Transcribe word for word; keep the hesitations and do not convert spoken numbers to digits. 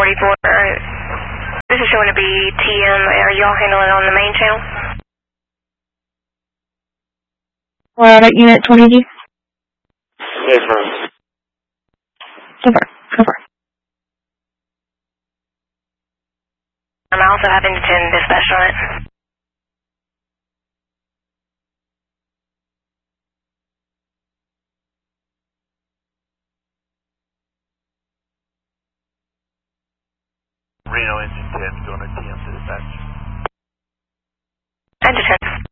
forty-four. This is showing to be T M. Are y'all handling it on the main channel? Well, at unit twenty G? Yes, ma'am. Over. Over. I'm also having to ten dispatch on it. Reno engine ten going to T M dispatch. ten to ten.